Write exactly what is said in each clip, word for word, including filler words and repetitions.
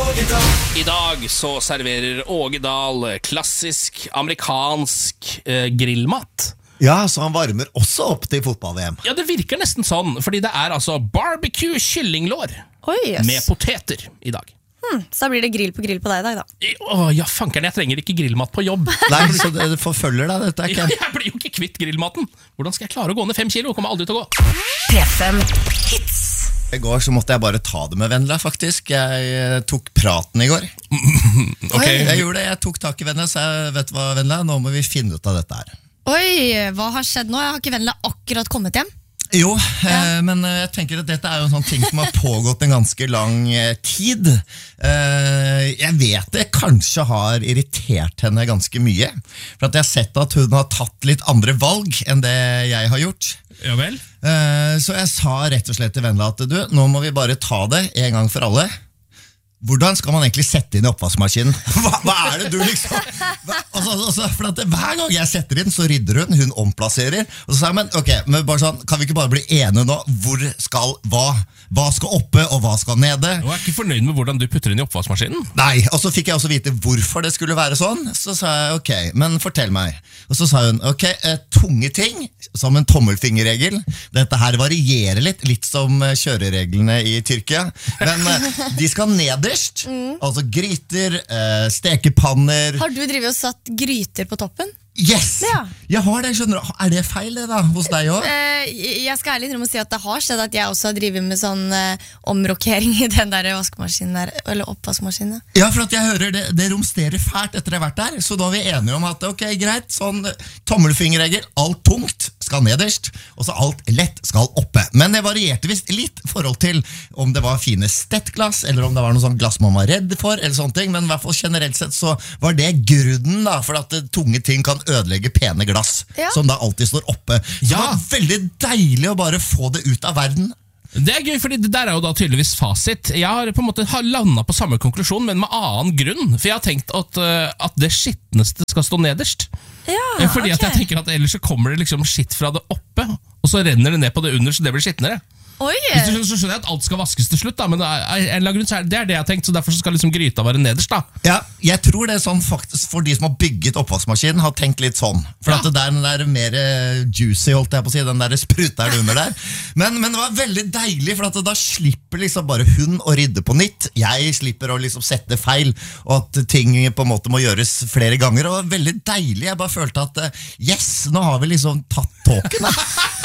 I dag så serverer Ågedal klassisk amerikansk eh, grillmat. Ja, så han varmer også opp til fotball-V M. Ja, det virker nesten sånn, fordi det er altså barbecue kyllinglår Oi, yes. med poteter i dag. Hmm, så da blir det grill på grill på deg i dag, da. I- Åh, ja, fankeren, jeg trenger ikke grillmat på jobb. Nei, så det forfølger deg, dette er Ja, ikke... jeg blir jo ikke kvitt grillmaten. Hvordan skal jeg klare å gå ned fem kilo? Kommer aldri til å gå. P fem Hits. I går så måtte jeg bare ta det med Venla, faktisk. Jeg eh, tok praten i går. Ok. Jeg gjorde det, jeg tok tak i Venla, så jeg vet hva, Venla, nå må vi finne ut av dette her. Oi, hva har skjedd nå? Jeg har ikke vennlig akkurat kommet hjem. Jo, eh, men eh, jeg tenker at dette er jo en sånn ting som har pågått en ganske lang eh, tid. Eh, jeg vet det kanskje har irritert henne ganske mye, for at jeg har sett at hun har tatt litt andre valg enn det jeg har gjort. Ja vel? Eh, så jeg sa rett og slett til Venla at du, nå må vi bare ta det en gang for alle. Hvordan skal man egentlig sette inn i oppvaskmaskinen? Hva, hva er det du liksom... Hva, altså, altså, for at hver gang jeg setter inn, så rydder hun, hun omplasserer. Og så sa jeg, men ok, men bare sånn, kan vi ikke bare bli enige nå? Hvor skal hva? Hva skal oppe, og hva skal nede? Du er ikke fornøyd med hvordan du putter inn i oppvaskmaskinen? Nei, og så fikk jeg også vite hvorfor det skulle være sånn. Så sa jeg, ok, men fortell meg. Og så sa hun, ok, eh, tunge ting, som en tommelfingerregel. Dette her varierer litt, litt som eh, kjørereglene i Tyrkia. Men eh, de skal nederst, mm. altså gryter, eh, stekepanner. Har du drivet og satt gryter på toppen? Yes! Ja. Jeg har det, skjønner du. Er det feil det da, hos deg også? Eh, jeg skal ærlig innrømme å si at det har skjedd at jeg også har drivet med sånn eh, omrokering i den der vaskemaskinen der, eller oppvaskmaskinen. Ja, for at jeg hører det, det romsterer fælt etter jeg har vært der, så da er vi enige om at ok, greit, sånn tommelfingerregel, alt tungt skal nederst, og så alt lett skal oppe. Men det varierte vist litt i forhold til om det var fine stettglass, eller om det var noe sånn glass man var redd for, eller sånne ting, men i hvert fall generelt sett så var det grunnen da, for at tunge ting kan ødelegge pene glass, Ja. som da alltid står oppe. Så Ja. det var veldig deilig å bare få det ut av verden. Det er gøy, fordi det der er jo da tydeligvis fasit. Jeg har på en måte landet på samme konklusjon, men med annen grunn. For jeg har tenkt at, uh, at det skittneste skal stå nederst. Ja, Fordi at jeg ok. tenker at ellers så kommer det liksom skitt fra det oppe, og så renner det ned på det under, så det blir skittnere. Oi, Hvis du skjønner, så skjønner jeg at alt skal vaskes til slutt, da, men det er, en eller annen grunn så er det er det jeg har tenkt, så derfor så skal liksom gryta være nederst. da. Ja, jeg tror det er sånn faktisk for de som har bygget oppvaskmaskinen, har tenkt litt sånn. For Ja. at det er den der mer eh, juicy, holdt jeg på å si, den der spruta er det under der. Men, men det var veldig deilig, for at da slipper liksom bare hun å rydde på nytt. Jeg slipper å liksom sette feil, og at ting på en måte må gjøres flere ganger. Og det var veldig deilig, jeg bare følte at eh, yes, nå har vi liksom tatt tåken. da.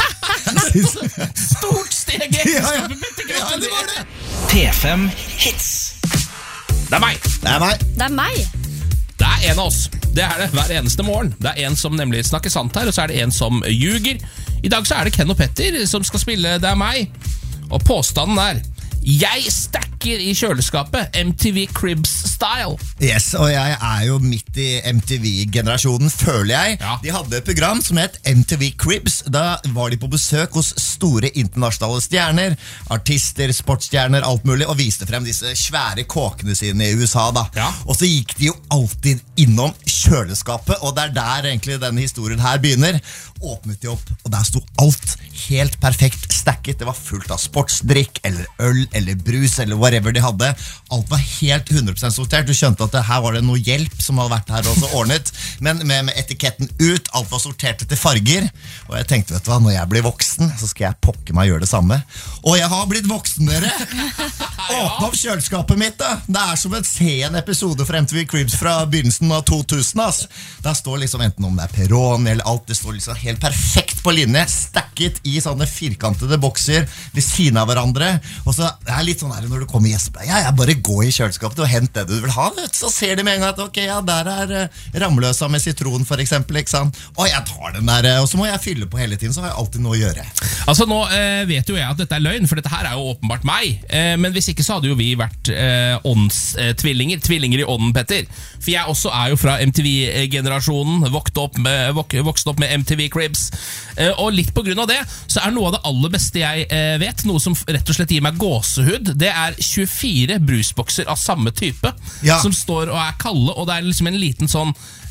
Stort steg i Ja, ja. ekteskapet, Ja, det var det. P fem Hits. Det er meg. Det er meg. det er meg. Det er en av oss. Det er det hver eneste morgen. Det er en som nemlig snakker sant her, og så er det en som ljuger. I dag så er det Ken og Petter som skal spille Det er meg. Og påstanden er: jeg stacker i kjøleskapet, M T V Cribs-style. Yes, og jeg er jo midt i M T V-generasjonen, føler jeg. Ja. De hadde et program som het M T V Cribs. Da var de på besøk hos store internasjonale stjerner, artister, sportsstjerner, alt mulig, og viste frem disse svære kåkene sine i U S A. da. Ja. Og så gikk de jo alltid innom kjøleskapet, og det er der egentlig denne historien her begynner. Åpnet de opp, og der sto alt helt perfekt stacket. Det var fullt av sportsdrikk, eller øl, eller brus, eller whatever de hadde. Alt var helt hundre prosent sortert. Du skjønte at det, her var det noe hjelp som hadde vært her og så ordnet. Men med, med etiketten ut, alt var sortert etter farger. Og jeg tenkte, vet du hva, når jeg blir voksen, så skal jeg pokke meg gjøre det samme. Og jeg har blitt voksen, dere! Åpne opp kjøleskapet mitt, da! Det er som å se en episode fra M T V Cribs fra begynnelsen av to tusen, ass. Der står liksom enten om det er Peroni eller alt, det står liksom helt perfekt på linje, stacket i sånne firkantede bokser ved siden av hverandre. Og så det er litt sånn her når du kommer i gjester, ja, jeg bare går i kjøleskapet og hent det du vil ha, vet du. Så ser de med en gang at ok, ja, der er uh, ramløsa med sitron for eksempel, ikke sant? Og jeg tar den der, og så må jeg fylle på hele tiden, så har jeg alltid noe å gjøre. Altså Nå eh, vet jo jeg at dette er løgn, for dette her er jo åpenbart meg. Eh, men hvis ikke så hadde jo vi vært eh, åndstvillinger. Eh, tvillinger i ånden, Petter. For jeg også er jo fra M T V-generasjonen, vokst opp med, vok, vokst opp med M T V Cribs. Eh, og litt på grunn av det, så er noe av det aller beste jeg eh, vet, noe som rett og slett gir meg gåsehud, det er tjuefire brusbokser av samme type, Ja. som står og er kalde, og det er liksom en liten sånn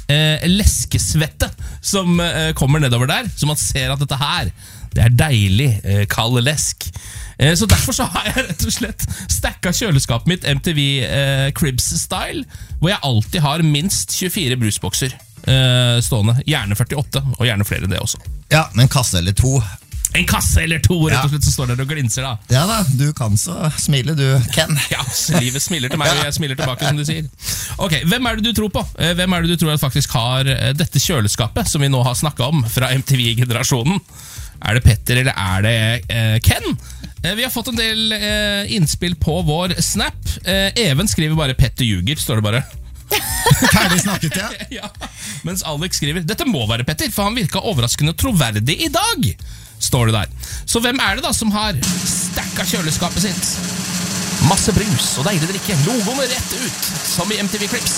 eh, leskesvette som eh, kommer nedover der, så man ser at dette her, det er deilig eh, kald lesk. Eh, så derfor så har jeg rett og slett stakket kjøleskapet mitt M T V eh, Cribs-style, hvor jeg alltid har minst tjuefire brusbokser eh, stående. Gjerne førtiåtte, og gjerne flere enn det også. Ja, men kasse eller to. En kasse eller to, rett Ja. og slett, som står der og glinser da. Ja da, du kan så smile du, Ken. Ja, livet smiler til meg, og jeg smiler tilbake, som du sier. Ok, hvem er det du tror på? Eh, Hvem er det du tror at faktisk har eh, dette kjøleskapet, som vi nå har snakket om, fra M T V-generasjonen? Er det Petter, eller er det eh, Ken? Eh, vi har fått en del eh, innspill på vår Snap. Eh, Even skriver bare 'Petter ljuger', står det bare. Ferdig snakket, ja. Ja. Mens Alex skriver 'Dette må være Petter, for han virka overraskende troverdig i dag', står det der. Så hvem er det da som har stakket kjøleskapet sitt? Masse brus og deilig drikke, logoene rett ut, som i M T V Cribs.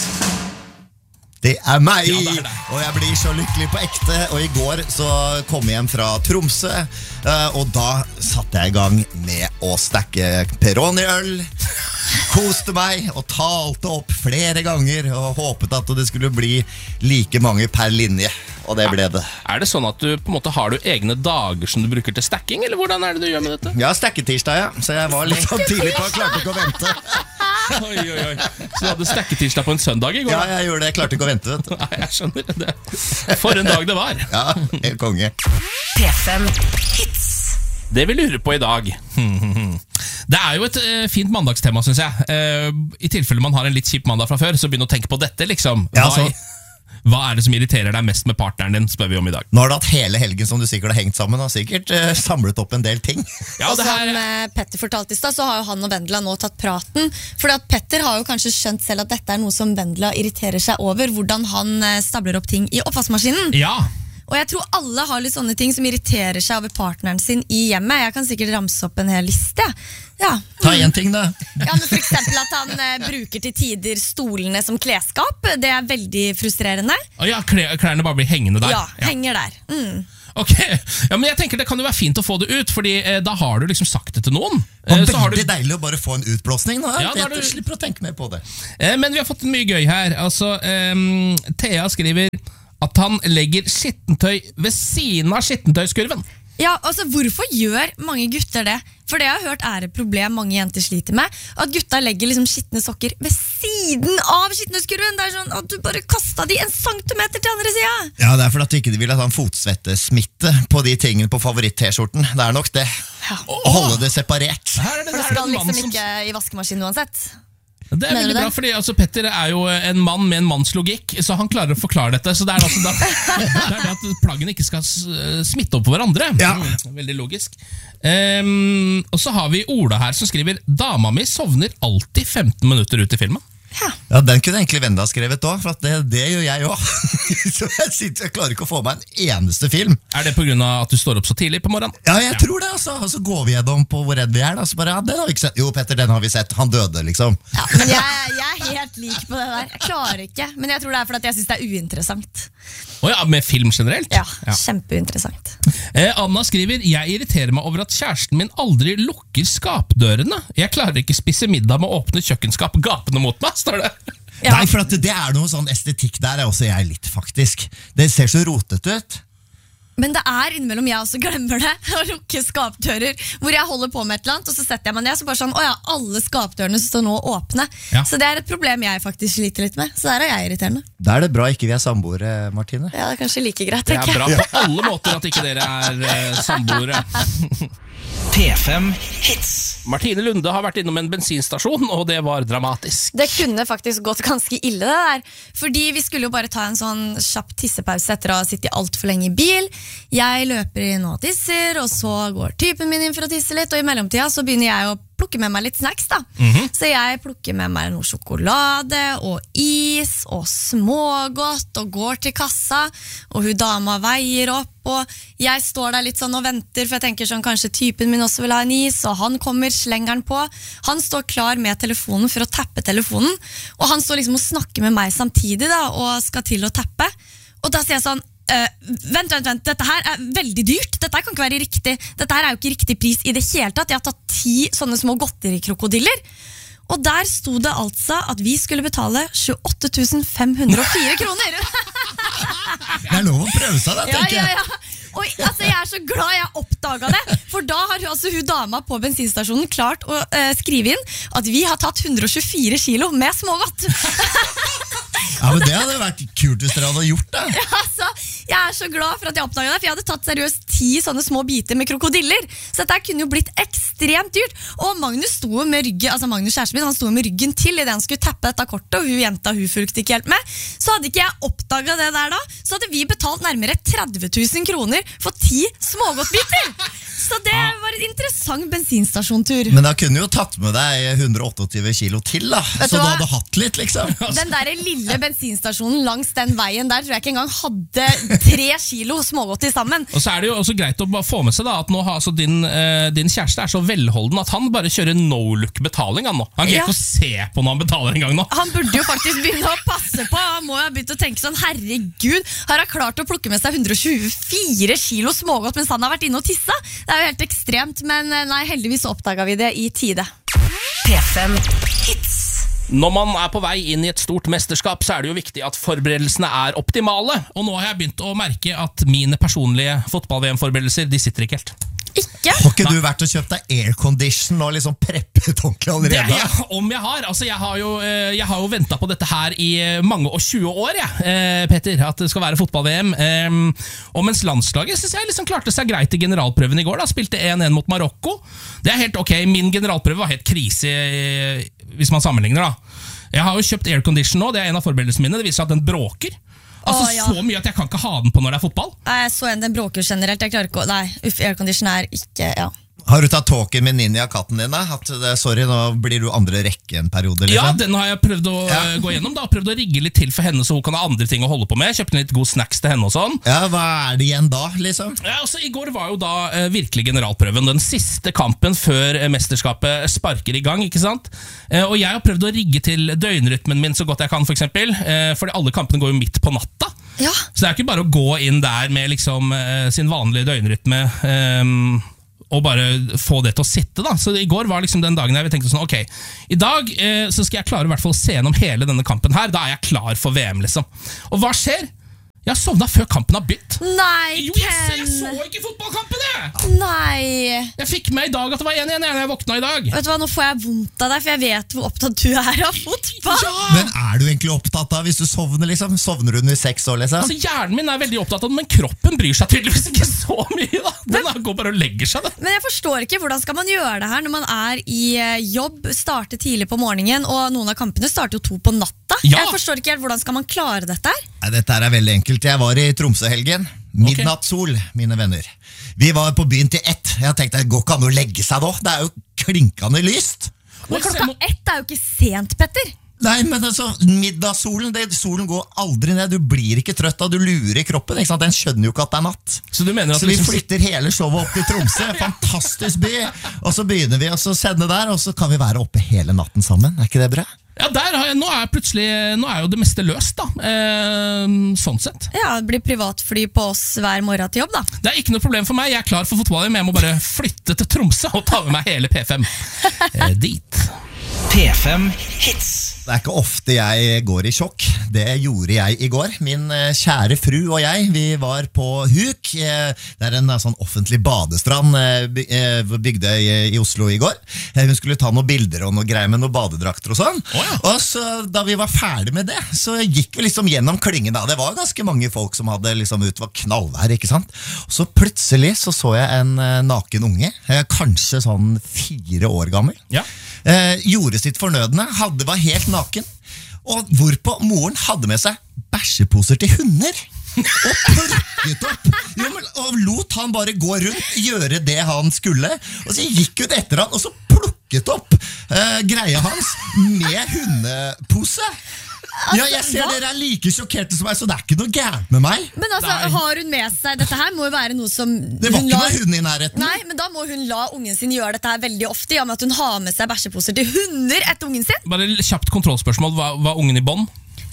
Det er meg, Ja, det er deg. og jeg blir så lykkelig på ekte. Og i går så kom jeg hjem fra Tromsø, eh, og da satte jeg i gang med å stakke Peroni-øl. Koste meg og talte opp flere ganger og håpet at det skulle bli like mange per linje. Og det ble det. Er det sånn at du på en måte har du egne dager som du bruker til stacking, eller hvordan er det du gjør med dette? Ja, stakketirsdag, ja. Så jeg var litt sånn tidlig på, klarte ikke å vente. Oi, oi, oi. Så du hadde stakketirsdag på en søndag i går? Ja, da? jeg gjorde det. Jeg klarte ikke å vente, vet du. Nei, jeg skjønner det. For en dag det var. Ja, helt konge. P fem Hits. Det vi lurer på i dag Det er jo et eh, fint mandagstema, synes jeg. Eh, I tilfelle man har en litt kjip mandag fra før, så begynn å tenke på dette, liksom. Ja, Hva, så- hva er det som irriterer deg mest med partneren din, spør vi om i dag. Nå har du hatt hele helgen som du sikkert har hengt sammen, og sikkert eh, samlet opp en del ting. Ja, Og det som her, eh, Petter fortalte i stad, så har jo han og Vendela nå tatt praten. Fordi at Petter har jo kanskje skjønt selv at dette er noe som Vendela irriterer seg over. Hvordan han eh, stabler opp ting i oppvaskmaskinen. ja, Og jeg tror alle har litt sånne ting som irriterer seg over partneren sin i hjemmet. Jeg kan sikkert ramse opp en hel liste. Ja, Ta én ting, da. ja men for eksempel at han eh, bruker til tider stolene som klesskap. Det er veldig frustrerende. Å ja, kle- klærne bare blir hengende der. Ja, henger der. Mm. Ok, ja, men jeg tenker det kan jo være fint å få det ut, fordi eh, da har du liksom sagt det til noen. Eh, Og så har du, veldig deilig å bare få en utblåsning. Nå. Ja, da Vet har du du- slipper å tenke mer på det. eh, men vi har fått mye gøy her. Altså, ehm, Thea skriver at han legger skittentøy ved siden av skittentøyskurven. Ja, altså Hvorfor gjør mange gutter det? For det jeg har hørt er et problem mange jenter sliter med. At gutta legger liksom skitne sokker ved siden av skittentøyskurven. Det er sånn at du bare kastet de en centimeter til andre siden. Ja, Det er fordi at du ikke vil ha sånn fotsvettesmitte på de tingene på favoritt-T-skjorten. Det er nok det. Å holde det separert. Her er det, For det her er det skal en mann liksom som ikke i vaskemaskinen uansett. Det er Mener veldig du bra, det? fordi altså, Petter er jo en mann med en manns logikk, så han klarer å forklare dette. Så det er, altså da, det, er det at plaggene ikke skal s- smitte opp på hverandre. Ja. Mm, veldig logisk. Ehm, og så har vi Ola her som skriver dama mi sovner alltid femten minutter ut i filmen. Ja, Den kunne egentlig Venda ha skrevet òg, for at det, det gjør jeg òg. Så jeg, sitter, jeg klarer ikke å få meg en eneste film. Er det på grunn av at du står opp så tidlig på morgenen? Ja, jeg tror det, altså. Og så går vi gjennom på hvor redd vi er. Da. Så bare, ja, den har vi ikke sett. Jo, Petter, den har vi sett. Han døde, liksom. Ja, men jeg, jeg er helt lik på det der. Jeg klarer ikke. Men jeg tror det er fordi at jeg syns det er uinteressant. Å ja, med film generelt? Ja, Kjempeuinteressant. Eh, Anna skriver jeg irriterer meg over at kjæresten min aldri lukker skapdørene. Jeg klarer ikke spise middag med å åpne kjøkkenskap gapende mot meg, står det. Ja. Nei, for at det er noe sånn estetikk der, er også jeg litt, faktisk. Det ser så rotete ut. Men det er innimellom jeg også glemmer det å lukke skapdører. Hvor jeg holder på med et eller annet, og så setter jeg meg ned. Så bare sånn, å ja, alle skapdørene står nå åpne. Ja. Så det er et problem jeg faktisk sliter litt med. Så der er jeg irriterende. Da er det bra ikke vi er samboere, Martine. Ja, det er kanskje like greit, Det er tenker bra jeg. på alle måter at ikke dere er eh, samboere. P fem Hits. Martine Lunde har vært innom en bensinstasjon, og det var dramatisk. Det kunne faktisk gått ganske ille det der. Fordi vi skulle jo bare ta en sånn kjapp tissepause etter å ha sittet alt for lenge i bil. Jeg løper inn og tisser, og så går typen min inn for å tisse litt, og i mellomtida så begynner jeg å plukke med meg litt snacks da. Så jeg plukker med meg noe sjokolade og is og smågodt og går til kassa, og hun dama veier opp, og jeg står der litt sånn og venter, for jeg tenker sånn, kanskje typen min også vil ha en is, og han kommer, slenger den på. Han står klar med telefonen for å tappe telefonen, og han står liksom og snakker med meg samtidig da, og skal til å tappe. Og da sier jeg sånn, Uh, vent, vent, vent, dette her er veldig dyrt. Dette her kan ikke være riktig. Dette her er jo ikke riktig pris i det hele tatt. Jeg har tatt ti sånne små godterikrokodiller. Og der sto det altså at vi skulle betale tjueåtte tusen fem hundre og fire kroner. Det er lov å prøve seg, da, Ja, tenker ja, jeg. ja. Og altså, jeg er så glad jeg oppdaget det. For da har hun, altså, hun dama på bensinstasjonen klart å uh, skrive inn at vi har tatt hundre og tjuefire kilo med smågodt. Ja, men det hadde vært kult hvis dere hadde gjort det. Ja, altså, jeg er så glad for at jeg oppdaget det, for jeg hadde tatt seriøst ti sånne små biter med krokodiller. Så dette kunne jo blitt ekstremt dyrt. Og Magnus sto med ryggen, altså Magnus kjæresten min, han sto med ryggen til i det han skulle tappe dette kortet, og hun jenta hun fulgte ikke helt med. Så hadde ikke jeg oppdaget det der da, så hadde vi betalt nærmere tretti tusen kroner for ti smågodtbiter. Så det var en interessant bensinstasjontur. Men da kunne jo tatt med deg hundre og tjueåtte kilo til, da. Vet Så du du hva? hadde hatt litt, liksom. Den der lille bensinstasjonen langs den veien der tror jeg ikke engang hadde tre kilo smågodt til sammen. Og så er det jo også greit å bare få med seg da at nå har altså din, eh, din kjæreste er så velholden at han bare kjører no-look-betaling. Han nå. Han greier Ja. ikke å se på når han betaler en gang nå. Han burde jo faktisk begynne å passe på. Han må jo ha begynt å tenke sånn, herregud, har han klart å plukke med seg hundre og tjuefire kilo smågodt mens han har vært inne og tissa? Det er jo helt ekstremt, men nei, heldigvis oppdaget vi det i tide. P fem Hits. Når man er på vei inn i et stort mesterskap, så er det jo viktig at forberedelsene er optimale. Og nå har jeg begynt å merke at mine personlige fotball-V M-forberedelser, de sitter ikke helt. Ikke? Har ikke du vært og kjøpt deg aircondition og liksom preppet ordentlig Det, allerede? ja, om jeg har. Altså, jeg har jo, eh, jeg har jo ventet på dette her i eh, mange og tjue år, jeg, eh, Petter, at det skal være fotball-V M. Eh, og mens landslaget synes jeg liksom klarte seg greit i generalprøven i går, da, spilte en en mot Marokko. Det er helt ok, min generalprøve var helt krise eh, hvis man sammenligner da. Jeg har jo kjøpt aircondition nå, det er en av forberedelsene mine, det viser seg at den bråker. Altså Å, ja. så mye at jeg kan ikke ha den på når det er fotball. Nei, Jeg så en, den bråker generelt. Jeg klarer ikke å, nei, uff, aircondition er ikke, ja. Har du tatt talken med Ninja, katten din, da? At det, sorry, nå blir du andre rekke en periode, Ja, liksom? den har jeg prøvd å Ja. eh, gå gjennom da, prøvd å rigge litt til for henne så hun kan ha andre ting å holde på med. Kjøpte litt god snacks til henne og sånn. Ja, hva er det igjen da, liksom? Ja, altså, I går var jo da eh, virkelig generalprøven. Den siste kampen før eh, mesterskapet sparker i gang. ikke sant? Eh, og jeg har prøvd å rigge til døgnrytmen min så godt jeg kan, for eksempel. Eh, fordi alle kampene går jo midt på natta. Ja, Så det er ikke bare å gå inn der med liksom eh, sin vanlige døgnrytme eh, og bare få det til å sitte. da. Så i går var liksom den dagen jeg tenkte sånn, ok, i dag eh, så skal jeg klare i hvert fall å se gjennom hele denne kampen her. Da er jeg klar for V M, liksom. Og hva skjer? Jeg har sovnet før kampen har begynt. nei, Jo, jeg, jeg Ken. så ikke fotballkampen, jeg! Nei. Jeg fikk med i dag at det var én igjen når jeg våkna i dag. Vet du hva, nå får jeg vondt av deg, for jeg vet hvor opptatt du er av fotball. Ja! Men er du egentlig opptatt av hvis du sovner, liksom? Sovner du under seks år, liksom? Altså, Hjernen min er veldig opptatt av det, men kroppen bryr seg tydeligvis ikke så mye. da. Den er- går bare og legger seg. da. Men jeg forstår ikke, hvordan skal man gjøre det her når man er i eh, jobb, starter tidlig på morgenen, og noen av kampene starter jo to på natta. Ja. Jeg forstår ikke helt, hvordan skal man klare dette her? Nei, dette her er veldig enkelt. Jeg var i Tromsø-helgen. Midnattssol, mine venner. Vi var på byen til ett. Jeg tenkte, det går ikke an å legge seg da. Det er jo klinkende lyst. Men Og se klokka nå- ett er jo ikke sent, Petter. Nei, men altså, middagssolen, det, solen går aldri ned. Du blir ikke trøtt av, du lurer kroppen. Ikke sant? Den skjønner jo ikke at det er natt. Så du mener at Så vi liksom- flytter hele showet opp til Tromsø. Fantastisk by. Og så begynner vi å sende der, og så kan vi være oppe hele natten sammen. Er ikke det bra? Ja, der har jeg, Nå er plutselig, nå er jo det meste løst, da. Eh, sånn sett. Ja, det blir privatfly på oss hver morgen til jobb, da. Det er ikke noe problem for meg. Jeg er klar for fotball, men jeg må bare flytte til Tromsø og ta med meg hele P fem eh, dit. P fem Hits. Det er ikke ofte jeg går i sjokk. Det gjorde jeg i går. Min eh, kjære fru og jeg, vi var på Huk. Eh, Det er en eh, sånn offentlig badestrand eh, by- eh, bygde i, i Oslo i går. Eh, Hun skulle ta noen bilder og noe greier med noen badedrakter og sånn. Å, ja. Og så da vi var ferdig med det, så gikk vi liksom gjennom klingen da. Det var ganske mange folk som hadde liksom ut, var knallvær, ikke sant? Og så plutselig så så jeg en eh, naken unge, eh, kanskje sånn fire år gammel. Ja. Eh, gjorde sitt fornødne, hadde, var helt naken, og hvorpå moren hadde med seg bæsjeposer til hunder. Og plukket opp jo, men, og lot han bare gå rundt, gjøre det han skulle. Og så gikk hun etter han, og så plukket opp eh, greia hans med hundepose. Ja, jeg ser hva? dere er like sjokkerte som meg, så det er ikke noe gærent med meg. Men altså, Nei. har hun med seg Dette her må jo være noe som Det var hun ikke lar- noe hund i nærheten. Nei, men da må hun la ungen sin gjøre dette her veldig ofte, i og med at hun har med seg bæsjeposer til hunder etter ungen sin. Bare kjapt kontrollspørsmål. Var, var ungen i bånd?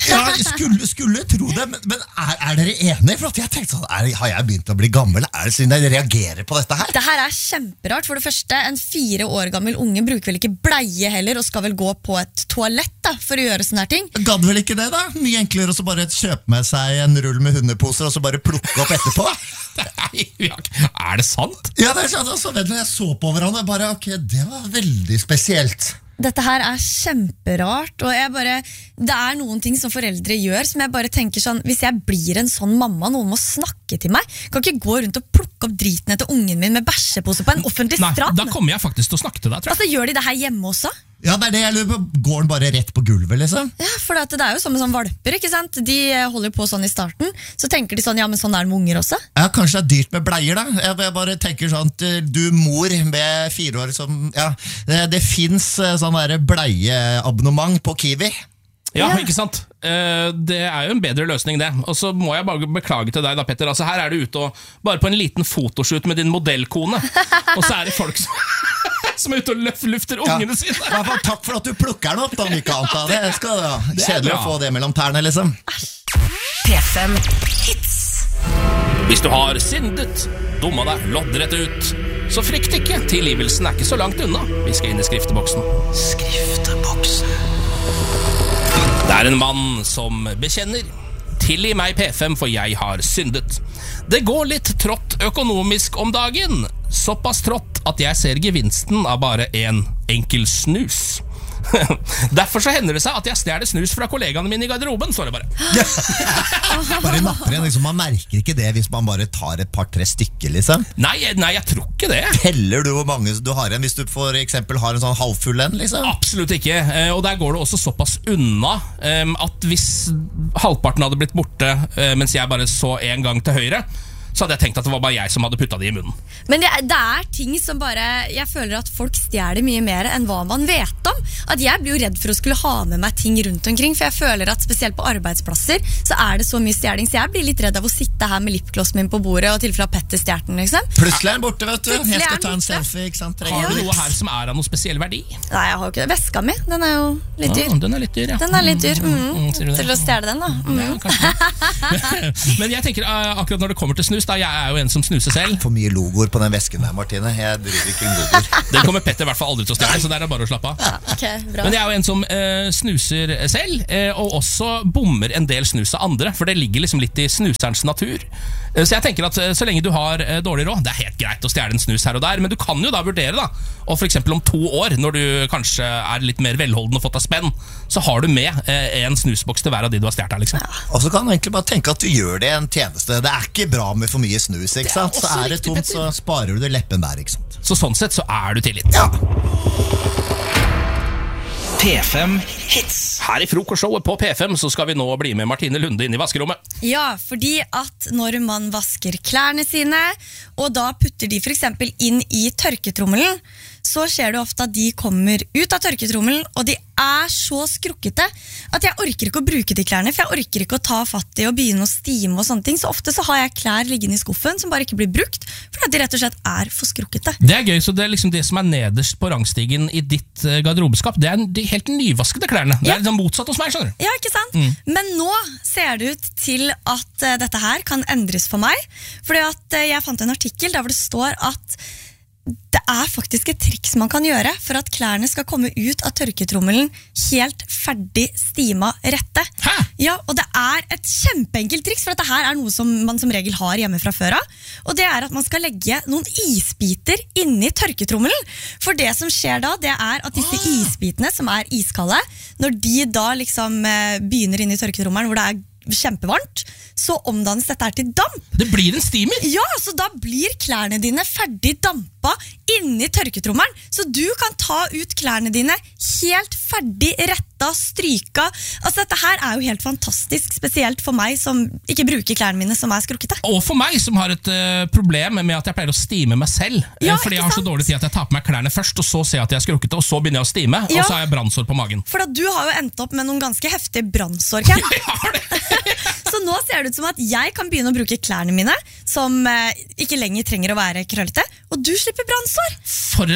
Ja, jeg skulle, skulle tro det, men, men er, er dere enige? For at jeg tenkte sånn, er, har jeg begynt å bli gammel? Er det siden jeg reagerer på dette her? Det her er kjemperart. For det første, en fire år gammel unge bruker vel ikke bleie heller, og skal vel gå på et toalett da, for å gjøre sånne her ting. Gadd vel ikke det da? Mye enklere å så bare kjøpe med seg en rull med hundeposer, og så bare plukke opp etterpå. Nei, er det sant? Ja, det er sånn, så vet du, jeg så på hverandre, bare, ok, det var veldig spesielt. Dette her er kjemperart, og jeg bare, det er noen ting som foreldre gjør som jeg bare tenker sånn, hvis jeg blir en sånn mamma, noen må snakke til meg. Jeg kan ikke gå rundt og plukke opp driten etter ungen min med bæsjepose på en offentlig Nei, strand. da kommer jeg faktisk til å snakke til deg, tror jeg. Altså, gjør de det her hjemme også? Ja, det er det jeg lurer på. Går den bare rett på gulvet, liksom? Ja, for det er jo som med sånn valper, ikke sant? De holder på sånn i starten, så tenker de sånn, ja, men sånn er det med unger også. Ja, kanskje det er dyrt med bleier da. Jeg, jeg bare tenker sånn, at du mor med fire år som, ja, det, det finnes sånn der bleieabonnement på Kiwi. Ja, Ja. ikke sant? Eh, Det er jo en bedre løsning det. Og så må jeg bare beklage til deg da, Petter. Altså, her er du ute og bare på en liten fotoshoot med din modellkone, og så er det folk som, som er ute og løf, lufter ungene sine. I hvert fall takk for at du plukker den opp, da, om ikke annet av det. Jeg skal, ja. er Kjedelig å bra. få det mellom tærne, liksom. P fem Hits. Hvis du har syndet, dumma deg loddrett ut, så frykt ikke, tilgivelsen er ikke så langt unna. Vi skal inn i skrifteboksen. Skrifteboksen. Det er en mann som bekjenner. Tilgi meg P fem, for jeg har syndet. Det går litt trått økonomisk om dagen. Såpass trått at jeg ser gevinsten av bare en enkel snus. Derfor så hender det seg at jeg stjeler snus fra kollegaene mine i garderoben, står det bare. Bare napper igjen, liksom. Man merker ikke det hvis man bare tar et par-tre stykker, liksom. Nei, nei, jeg tror ikke det. Teller du hvor mange du har igjen hvis du for eksempel har en sånn halvfull en, liksom? Absolutt ikke, eh, og der går det også såpass unna eh, at hvis halvparten hadde blitt borte eh, mens jeg bare så en gang til høyre, så hadde jeg tenkt at det var bare jeg som hadde puttet det i munnen. Men det, det er ting som bare, jeg føler at folk stjeler mye mer enn hva man vet om. At jeg blir jo redd for å skulle ha med meg ting rundt omkring, for jeg føler at spesielt på arbeidsplasser så er det så mye stjeling, så jeg blir litt redd av å sitte her med lipglossen min på bordet og tilfelle Petter stjert den, liksom. Plutselig er den borte, vet du. Plutselig Jeg er skal den ta en borte. selfie, ikke sant? Har du noe her som er av noe spesiell verdi? Nei, jeg har jo ikke det. Veska mi, den er jo litt dyr. Ah, den er litt dyr, ja. Den er litt dyr, mm. Mm, sier du det? Til å stjele den da. Mm. Ja, kanskje. Men jeg tenker eh, akkurat når det kommer til snus da, jeg er jo en som snuser selv. For mye logoer på den vesken der, Martine. Jeg driver ikke en logoer. Den kommer Petter i hvert fall aldri til å stjele, så der er det bare å slappe av. Ja, ok, bra. Men jeg er jo en som eh, snuser selv, eh, og også bommer en del snus av andre, for det ligger liksom litt i snuserens natur. Eh, så jeg tenker at eh, så lenge du har eh, dårlig råd, det er helt greit å stjele en snus her og der, men du kan jo da vurdere da, og for eksempel om to år, når du kanskje er litt mer velholden og fått deg spenn, så har du med eh, en snusboks til hver av de du har stjert her, liksom. Og så kan du egentlig bare tenke at du gjør det en tjeneste. Det er ikke bra med for mye snus, ikke sant? Så også er det riktig, tomt, Petter. så sparer du leppen der, ikke sant? Så sånn sett så er du tilgitt. Ja. P fem Hits. Her i frokostshowet på P fem så skal vi nå bli med Martine Lunde inn i vaskerommet. Ja, fordi at når man vasker klærne sine, og da putter de for eksempel inn i tørketrommelen, så skjer det ofte at de kommer ut av tørketrommelen, og de er så skrukkete at jeg orker ikke å bruke de klærne, for jeg orker ikke å ta fatt i og begynne å stime og sånne ting. Så ofte så har jeg klær liggende i skuffen som bare ikke blir brukt, fordi at de rett og slett er for skrukkete. Det er gøy, så det er liksom det som er nederst på rangstigen i ditt eh, garderobeskap. Det er de helt nyvaskede klærne. Det Ja. er liksom motsatt hos meg, skjønner du. Ja, ikke sant? Men nå ser det ut til at eh, dette her kan endres for meg, fordi at eh, jeg fant en artikkel der hvor det står at det er faktisk et triks man kan gjøre for at klærne skal komme ut av tørketrommelen helt ferdig stima rette. Hæ? Ja, og det er et kjempeenkelt triks, for dette her er noe som man som regel har hjemme fra før av. Og det er at man skal legge noen isbiter inni tørketrommelen. For det som skjer da, det er at disse isbitene som er iskalde, når de da liksom eh, begynner inn i tørketrommelen hvor det er kjempevarmt, så omdannes dette her til damp. Det blir en steamer. Ja, så da blir klærne dine ferdig dampa inni tørketrommelen. Så du kan ta ut klærne dine helt ferdig retta, stryka. Altså dette her er jo helt fantastisk, spesielt for meg som ikke bruker klærne mine som er skrukkete. Og for meg som har et uh, problem med at jeg pleier å stime meg selv. eh, Ja, fordi jeg ikke har så sant? dårlig tid at jeg tar på meg klærne først, og så ser jeg at jeg er skrukkete, og så begynner jeg å stime, Ja. og så har jeg brannsår på magen. For at du har jo endt opp med noen ganske heftige brannsår, Ken. Jeg har det. Så nå ser det ut som at jeg kan begynne å bruke klærne mine, som eh, ikke lenger trenger å være krøllete, og du slipper brannsår. For en hack.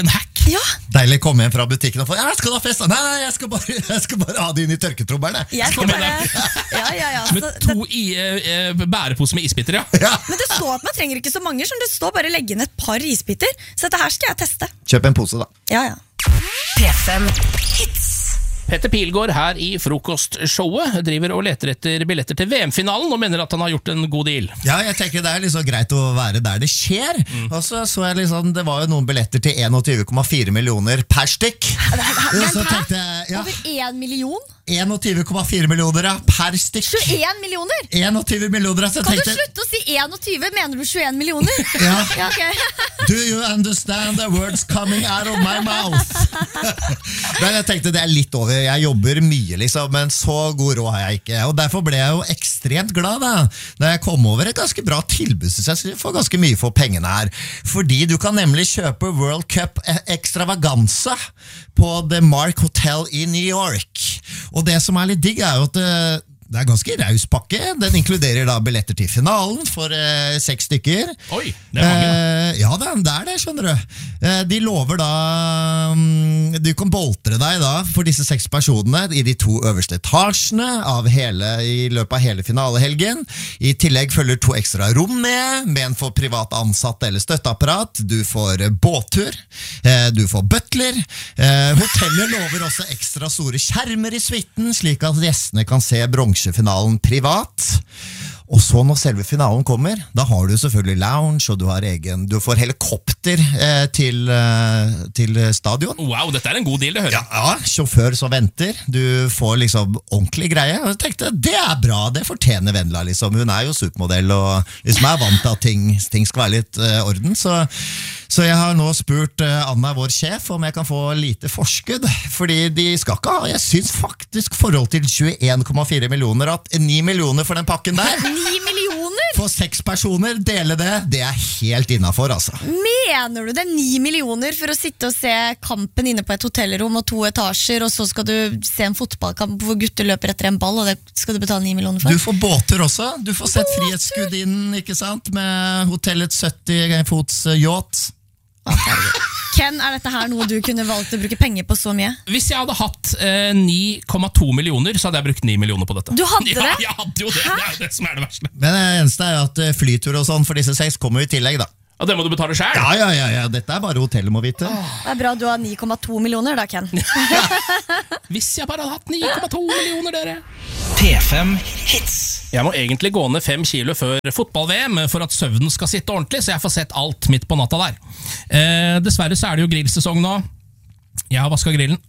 Ja, Deilig å komme hjem fra butikken og få «Ja, skal du ha fest?» Nei, jeg skal bare, jeg skal bare ha det inn i tørketrommelen. jeg skal bare Ja, ja, ja Med så, det, to i, eh, bæreposer med isbiter, ja. Ja. Men det står at man trenger ikke så mange, så det står bare legge inn et par isbiter. Så dette her skal jeg teste. Kjøp en pose da. Ja, ja P fem Hits. Petter Pilgaard her i Frokostshowet driver og leter etter billetter til V M-finalen og mener at han har gjort en god deal. Ja, jeg tenker det er liksom greit å være der det skjer. Mm. Og så så jeg liksom, det var jo noen billetter til einogtyve komma fire millioner per stykk. Så tenkte jeg, ja, Over én million? einogtyve komma fire millioner ja, per stykk. tjueen millioner? einogtyve millioner, så jeg Kan du tenkte, slutte å si einogtyve? Mener du tjueen millioner? Ja. Ja, ok do you understand the words coming out of my mouth? Men jeg tenkte det er litt over, jeg jobber mye liksom, men så god råd har jeg ikke. Og derfor ble jeg jo ekstremt glad da, da jeg kom over et ganske bra tilbud, så jeg får ganske mye for pengene her. Fordi du kan nemlig kjøpe World Cup Extravaganza på The Mark Hotel i New York. Og det som er litt digg er jo at det, det er ganske raus pakke. Den inkluderer da billetter til finalen for eh, seks stykker. Oi, det er mange da. Eh, ja, det, det er det, skjønner du. Eh, de lover da um, du kan boltre deg da for disse seks personene i de to øverste etasjene av hele, i løpet av hele finalehelgen. I tillegg følger to ekstra rom med, med en for privat ansatte eller støtteapparat. Du får eh, båttur, eh, du får butler. Eh, hotellet lover også ekstra store skjermer i suiten, slik at gjestene kan se bronsefinalen privat. Og så når selve finalen kommer, da har du selvfølgelig lounge, og du har egen, du får helikopter eh, til, eh, til stadion. Wow, dette er en god deal, det hører Ja, jeg. ja, sjåfør som venter. Du får liksom ordentlig greie. Og jeg tenkte, det er bra, det fortjener Vendela liksom. Hun er jo supermodell, og liksom er vant til at ting, ting skal være litt eh, orden. Så, så jeg har nå spurt eh, Anna, vår sjef, om jeg kan få lite forskudd. Fordi de skal ikke ha, jeg synes faktisk forhold til tjueen komma fire millioner, at ni millioner for den pakken der, Ni millioner? for seks personer, dele det, det er helt innafor, altså. Mener du det? Ni millioner for å sitte og se kampen inne på et hotellrom og to etasjer, og så skal du se en fotballkamp hvor gutter løper etter en ball, og det skal du betale ni millioner for? Du får båter også. Du får sett Frihetsgudinnen, ikke sant? Med hotellets sytti fots yacht. Ken, er dette her noe du kunne valgt å bruke penger på så mye? Hvis jeg hadde hatt eh, ni komma to millioner, så hadde jeg brukt ni millioner på dette. Du hadde Ja, det? jeg hadde jo det. Det er jo det som er det verste. Men det eneste er at eh, flytur og sånn for disse seks kommer jo i tillegg, da. Og det må du betale selv. Ja, ja, ja, ja. Dette er bare hotellet må vite. Det er bra du har ni komma to millioner da, Ken. Hvis jeg bare hadde hatt ni komma to millioner, dere. P fem Hits. Jeg må egentlig gå ned fem kilo før fotball-V M for at søvnen skal sitte ordentlig, så jeg får sett alt midt på natta der. Eh, dessverre så er det jo grillsesong nå. Jeg har vasket grillen.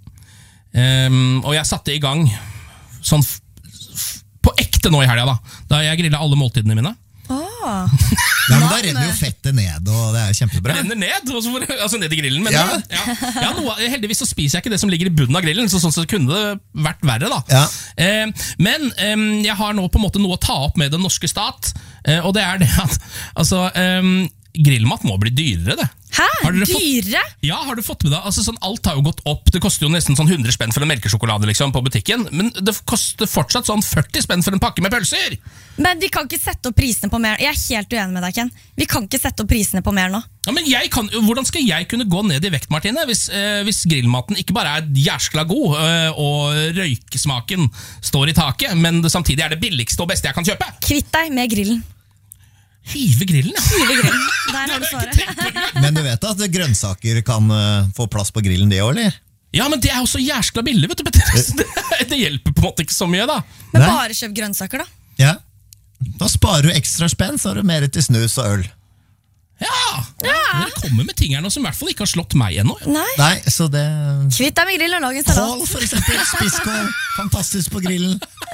Eh, og jeg satte i gang sånn f f på ekte nå i helga, da. Da jeg grillet alle måltidene mine. Åh. Ja, men da renner jo fettet ned, og det er kjempebra. Renner ned, altså, for, altså ned i grillen. Men Ja. ja. Ja, noe, heldigvis så spiser jeg ikke det som ligger i bunnen av grillen, så sånn så kunne det vært verre da. Ja. Eh, men eh, jeg har nå på en måte noe å ta opp med den norske stat, eh, og det er det at altså, eh, grillmat må bli dyrere, det. Hæ? Har dere fått- Dyrere? Ja, har du fått med deg? Altså, sånn, alt har jo gått opp. Det koster jo nesten sånn hundre spenn for en melkesjokolade liksom, på butikken, men det koster fortsatt sånn førti spenn for en pakke med pølser. Men de kan ikke sette opp prisene på mer. Jeg er helt uenig med deg, Ken. Vi kan ikke sette opp prisene på mer nå. Ja, men jeg kan, hvordan skal jeg kunne gå ned i vekt, Martine, hvis, eh, hvis grillmaten ikke bare er jæskla god, eh, og røyksmaken står i taket, men det samtidig er det billigste og beste jeg kan kjøpe? Kvitt deg med grillen. Hive grillen, ja. Hive grillen. Der har du Det har jeg ikke svaret. tenkt på engang. Men du vet at grønnsaker kan uh, få plass på grillen, det også, eller? Ja, men det er jo så jæskla billig, vet du, Petter. Så Det, det hjelper på en måte ikke så mye, da. Men Nei. bare kjøp grønnsaker, da. Ja. Da sparer du ekstra spenn, så har du mer til snus og øl. Ja, Dere kommer med ting her nå som i hvert fall ikke har slått meg ennå. Nei. Nei, så det... Kvitt deg med grillen og lag en salat. Kål, for eksempel. Spisskål. Fantastisk på grillen.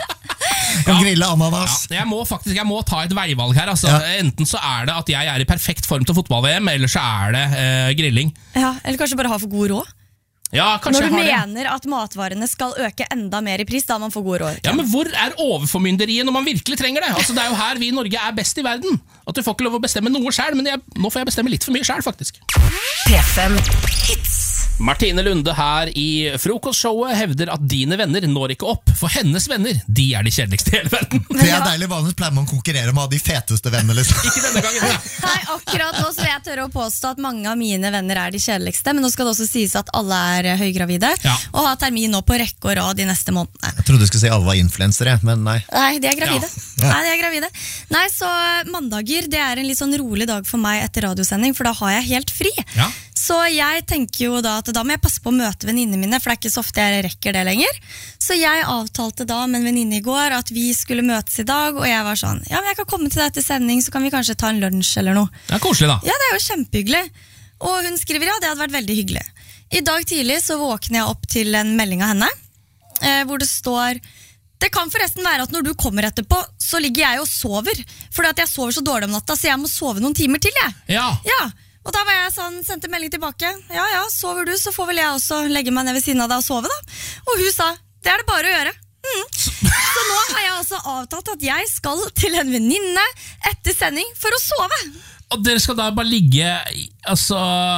Kan grille ananas. Ja, jeg må faktisk jeg må ta et veivalg her. Altså. Ja. Enten så er det at jeg er i perfekt form til fotball-V M, eller så er det eh, grilling. Ja, eller kanskje bare ha for god råd. Ja, kanskje Når du jeg har det. mener at matvarene skal øke enda mer i pris, da har man for god råd. Ja, men hvor er overformynderiet når man virkelig trenger det? Altså, det er jo her vi i Norge er best i verden. At du får ikke lov å bestemme noe selv, men jeg, nå får jeg bestemme litt for mye selv, faktisk. P fem Hits. Martine Lunde her i frokostshowet hevder at dine venner når ikke opp, for hennes venner, de er de kjedeligste i hele verden. Det er deilig, vanligvis pleier man å konkurrere med å ha de feteste vennene, liksom. Ikke denne gangen, ja. Nei, akkurat nå så vil jeg tørre å påstå at mange av mine venner er de kjedeligste, men nå skal det også sies at alle er høygravide, Ja. og har termin nå på rekke og rad de neste månedene. Jeg trodde du skulle si alle var influensere, men nei. Nei, de er gravide. Ja. Nei, de er gravide. Nei, så mandager, det er en litt sånn rolig dag for meg etter radiosending, for da har jeg helt fri. Ja. Så jeg tenker jo da at da må jeg passe på å møte venninnene mine, for det er ikke så ofte jeg rekker det lenger. Så jeg avtalte da med en venninne i går at vi skulle møtes i dag, og jeg var sånn, ja, men jeg kan komme til deg til sending, så kan vi kanskje ta en lunsj eller noe. Det er koselig da. Ja, det er jo kjempehyggelig. Og hun skriver, ja, det hadde vært veldig hyggelig. I dag tidlig så våkner jeg opp til en melding av henne, eh, hvor det står, det kan forresten være at når du kommer etterpå, så ligger jeg og sover, fordi at jeg sover så dårlig om natta, så jeg må sove noen timer til, jeg. Ja. Ja, og da var jeg sånn, sendte melding tilbake. Ja, ja, sover du, så får vel jeg også legge meg ned ved siden av deg og sove da. Og hun sa, det er det bare å gjøre. Mm. Så nå har jeg altså avtalt at jeg skal til en venninne etter sending for å sove. Og dere skal da bare ligge i- altså,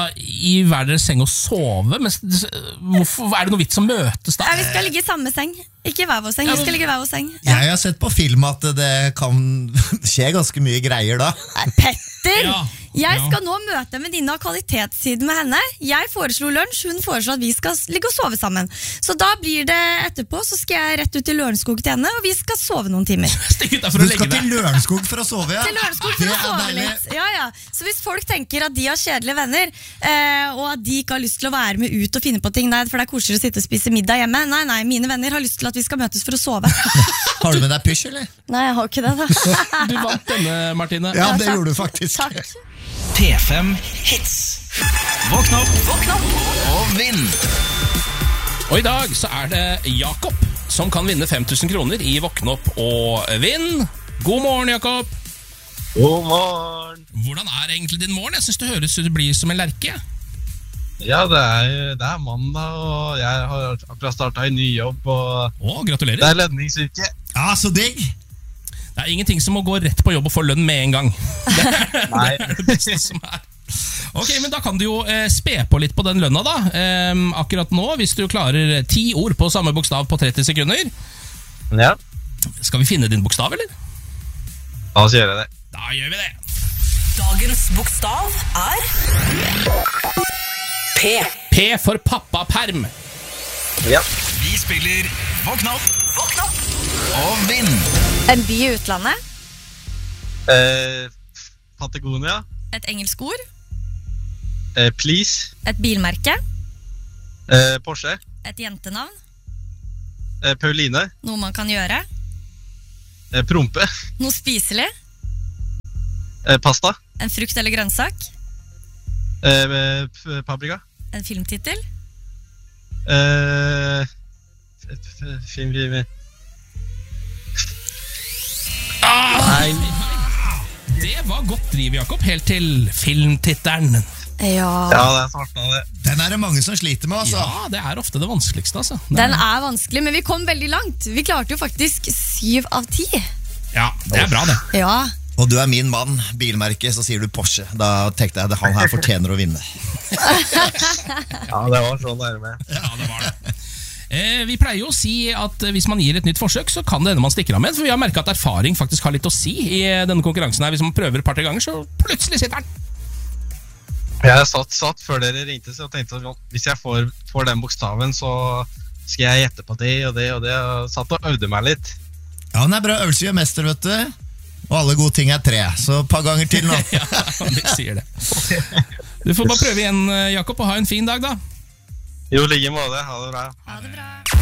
i hver deres seng og sove? Mens, hvorfor, er det noe vits å møtes da? Ja, vi skal ligge i samme seng. Ikke i hver vår seng, Ja, vi men- skal ligge i hver vår seng. Ja. Jeg har sett på film at det kan skje ganske mye greier da. Nei, Petter! Ja, Jeg ja. skal nå møte en venninne av kvalitetstiden med henne. Jeg foreslo lunsj, hun foreslo at vi skal ligge og sove sammen. Så da blir det etterpå, så skal jeg rett ut til Lørenskog til henne, og vi skal sove noen timer. Stikk ut der for Du å legge skal til deg. Lørenskog for å sove, ja. Til Lørenskog for Det å er sove deilig. litt. Ja, ja. Så hvis folk tenker at de har kjedelige venner, eh, og at de ikke har lyst til å være med ut og finne på ting, nei, for det er koselig å sitte og spise middag hjemme. Nei, nei, mine venner har lyst til at vi skal møtes for å sove. Har du med deg pysj, eller? Nei, jeg har ikke det da. Du vant denne, Martine. Ja, det takk. gjorde du faktisk. Takk. P fem Hits. Våkn opp, våkn opp og vinn. Og i dag så er det Jakob som kan vinne fem tusen kroner i Våkn opp og vinn. God morgen, Jakob. God morgen. Hvordan er egentlig din morgen? Jeg synes det høres ut det blir som en lerke. Ja, det er, det er mandag, og jeg har akkurat startet en ny jobb, og Å, gratulerer. det er ledningsuke. Ja, så digg. Det er ingenting som å gå rett på jobb og få lønn med en gang. Nei. Det er det beste som er. Ok, men da kan du jo eh, spe på litt på den lønna da. Ehm, akkurat nå, hvis du klarer ti ord på samme bokstav på tretti sekunder. Ja, Skal vi finne din bokstav, eller? da skal jeg gjøre det. Da gjør vi det. Dagens bokstav er P. P for pappaperm. Ja. Vi spiller Våkn opp, våkn opp og vinn. En by i utlandet, Eh, Patagonia. et engelsk ord, Eh, please. et bilmerke, Eh, Porsche. et jentenavn, Eh, Pauline. noe man kan gjøre, Eh, prompe. noe spiselig, Eh, pasta. en frukt eller grønnsak, Eh, p- paprika. en filmtitel, Eh, f- f- film, film. Ah, det var godt driv, Jakob, helt til filmtitteren. ja. Ja, det er svart av det. Den er det mange som sliter med, altså. Ja, det er ofte det vanskeligste, altså. Det Den er, er vanskelig, men vi kom veldig langt. Vi klarte jo faktisk syv av ti. ja, det er bra, det. Ja, Og du er min mann, bilmerke, så sier du Porsche. Da tenkte jeg at han her fortjener å vinne. Ja, det var så nærme. Ja, det var det. Eh, vi pleier jo å si at eh, hvis man gir et nytt forsøk, så kan det hende man stikker av med. For vi har merket at erfaring faktisk har litt å si i eh, denne konkurransen her. Hvis man prøver et par-tre ganger, så plutselig sitter den. Jeg satt, satt før dere ringte, så jeg tenkte at hvis jeg får, får den bokstaven, så skal jeg gjette på det og det og det. Og satt og øvde meg litt. Ja, den er bra. Øvelse gjør mester, vet du. Og alle gode ting er tre. Så et par ganger til nå. Ja, de sier det. Du får bare prøve igjen, eh, Jakob, og ha en fin dag, da. Jo, like måte. Ha det bra. ha det bra.